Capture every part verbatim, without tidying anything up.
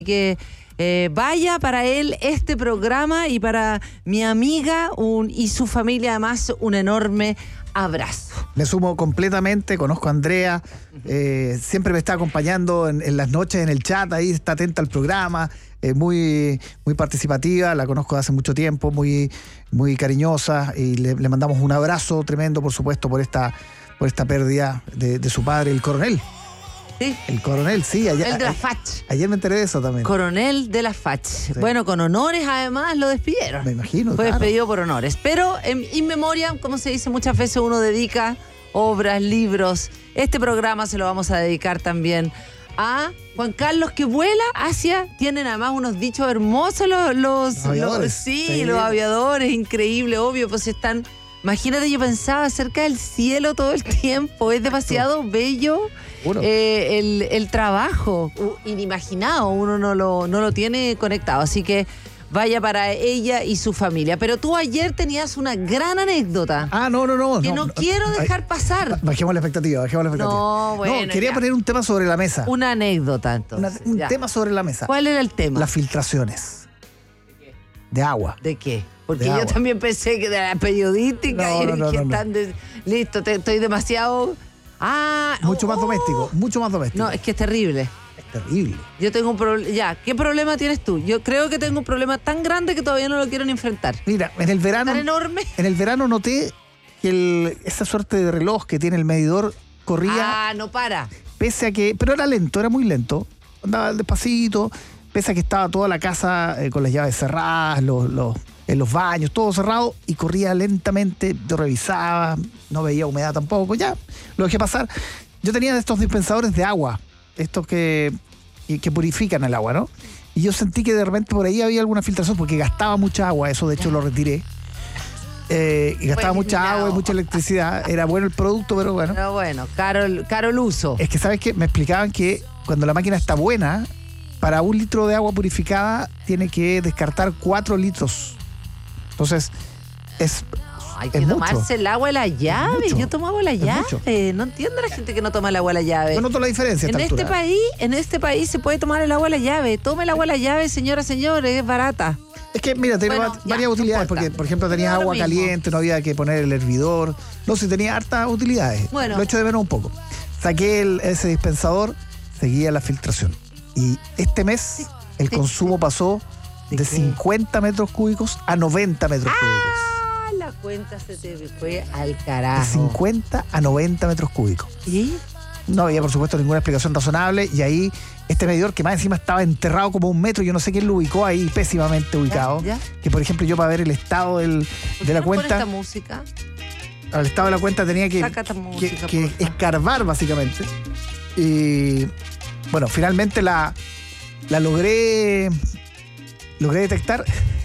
que eh, vaya para él este programa y para mi amiga un, y su familia además un enorme abrazo. Me sumo completamente, conozco a Andrea, eh, siempre me está acompañando en, en las noches en el chat, ahí está atenta al programa, eh, muy, muy participativa, la conozco hace mucho tiempo, muy, muy cariñosa y le, le mandamos un abrazo tremendo, por supuesto, por esta, por esta pérdida de, de su padre, el coronel. Sí. El coronel, sí. Ayer, el de la Fach. Ayer me enteré de eso también. Coronel de la Fach. Sí. Bueno, con honores además lo despidieron. Me imagino, Fue claro. despedido por honores. Pero en in memoria, como se dice, muchas veces uno dedica obras, libros. Este programa se lo vamos a dedicar también a Juan Carlos, que vuela hacia... Tienen además unos dichos hermosos los... los, los aviadores. Los, sí, sí, los aviadores, increíble, obvio, pues están... Imagínate, yo pensaba acerca del cielo todo el tiempo. Es demasiado bello eh, el, el trabajo. Inimaginado, uno no lo, no lo tiene conectado. Así que vaya para ella y su familia. Pero tú ayer tenías una gran anécdota. Ah, no, no, no. Que no, no, no quiero no, dejar pasar. Bajemos la expectativa, bajemos la expectativa. No, bueno. No, quería ya. poner un tema sobre la mesa. Una anécdota, entonces. Una, un ya. tema sobre la mesa. ¿Cuál era el tema? Las filtraciones. ¿De qué? De agua. ¿De qué? Porque de yo agua. también pensé que de la periodística no, y no, no, que no, no. están de, listo, te, estoy demasiado... Ah, mucho oh, más doméstico, mucho más doméstico. No, es que es terrible. Es terrible. Yo tengo un problema... Ya, ¿qué problema tienes tú? Yo creo que tengo un problema tan grande que todavía no lo quiero ni enfrentar. Mira, en el verano... ¿Tan enorme? En el verano noté que el, esa suerte de reloj que tiene el medidor corría... Ah, no para. Pese a que... Pero era lento, era muy lento. Andaba despacito. Pese a que estaba toda la casa eh, con las llaves cerradas, los... los en los baños, todo cerrado, y corría lentamente, yo revisaba, no veía humedad tampoco, ya, lo dejé pasar. Yo tenía estos dispensadores de agua, estos que, que purifican el agua, ¿no? Y yo sentí que de repente por ahí había alguna filtración, porque gastaba mucha agua, eso de hecho lo retiré. Eh, y gastaba Fue mucha eliminado. agua y mucha electricidad, era bueno el producto, pero bueno. Pero bueno, caro, caro el uso. Es que, ¿sabes qué? Me explicaban que cuando la máquina está buena, para un litro de agua purificada tiene que descartar cuatro litros. Entonces, es No, hay que es tomarse mucho. el agua de la llave. mucho. Yo tomo agua de la Es llave. mucho. No entiendo a la gente que no toma el agua de la llave. Yo noto la diferencia a En esta este altura. país, en este país se puede tomar el agua de la llave. Tome el agua de la llave, señora, señores, es barata. Es que, mira, tiene Bueno, va- ya, varias no utilidades, importa. porque, por ejemplo, tenías Pero da lo agua mismo. caliente, no había que poner el hervidor. No sé, tenía hartas utilidades. Bueno. Lo echo de menos un poco. Saqué el, ese dispensador, seguía la filtración. Y este mes el sí, consumo pasó ¿De de qué? cincuenta metros cúbicos a noventa metros cúbicos. Ah, la cuenta se te fue al De carajo. cincuenta a noventa metros cúbicos. ¿Y? No había, por supuesto, ninguna explicación razonable. Y ahí, este medidor que más encima estaba enterrado como un metro, yo no sé quién lo ubicó ahí, pésimamente ubicado. ¿Ya? Que, por ejemplo, yo para ver el estado del, ¿Por de qué la no pone cuenta, esta música? al estado de la cuenta tenía que, Saca esta que, música, que porfa. escarbar, básicamente. Y, bueno, finalmente la, la logré, logré detectar.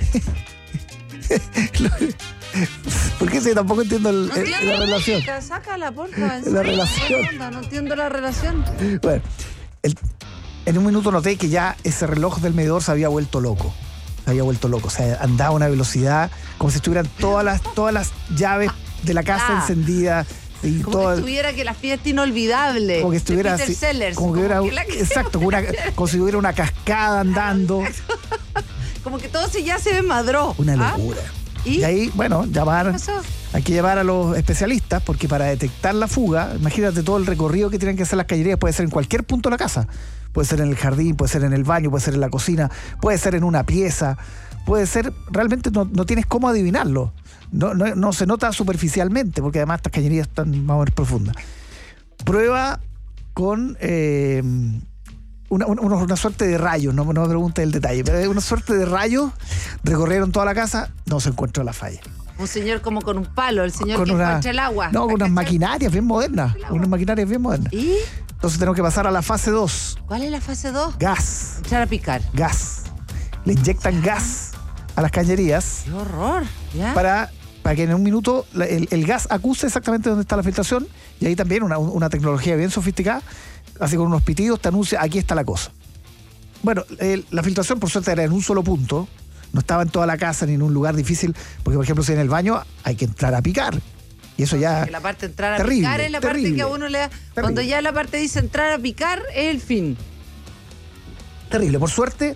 Porque sí, tampoco entiendo el- No el- entiendo la la relación. música, sácala, porfa. La relación. ¿Qué onda? No entiendo la relación. Bueno, el- en un minuto noté que ya ese reloj del medidor se había vuelto loco. Se había vuelto loco. O sea, andaba a una velocidad como si estuvieran todas las, todas las llaves de la casa Ah. encendidas. Y Como todo, que estuviera que la fiesta inolvidable. como que estuviera de Peter así, Sellers, como que hubiera, que la- exacto, como, una- como si hubiera una cascada andando. como que todo se ya se desmadró. Una ¿Ah? locura. ¿Y? Y ahí, bueno, ¿Qué llamar, pasó? hay que llamar a los especialistas, porque para detectar la fuga, imagínate todo el recorrido que tienen que hacer las cañerías, puede ser en cualquier punto de la casa, puede ser en el jardín, puede ser en el baño, puede ser en la cocina, puede ser en una pieza, puede ser, realmente no, no tienes cómo adivinarlo, no, no, no se nota superficialmente, porque además estas cañerías están más o menos profundas. Prueba con... eh, Una, una, una suerte de rayos, no, no me preguntes el detalle, pero una suerte de rayos, recorrieron toda la casa, no se encontró la falla. Un señor como con un palo, el señor Con que una- encuentra el agua. No, con unas ¿Cachai? maquinarias bien modernas, El agua. unas maquinarias bien modernas. ¿Y Entonces tenemos que pasar a la fase dos, cuál es la fase dos? gas, Echar a picar. gas. Le inyectan gas a las cañerías ¡Qué horror! ¿Ya? para, para que en un minuto la- el, el gas acuse exactamente dónde está la filtración, y ahí también una, una tecnología bien sofisticada, así con unos pitidos te anuncia, aquí está la cosa. Bueno, el- la filtración por suerte era en un solo punto, no estaba en toda la casa ni en un lugar difícil, porque por ejemplo si en el baño hay que entrar a picar. Y eso ya... Que la parte de entrar a terrible, picar es la parte terrible, que a uno le da. terrible. Cuando ya la parte dice entrar a picar es el fin. Terrible. Por suerte,